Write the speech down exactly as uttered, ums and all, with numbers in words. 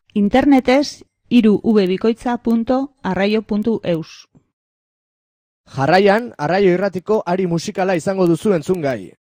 Internetez hiru v bikoitza punto arraio puntu eus. Jarraian, Arraio Irratiko ari musikala izango duzu entzungai.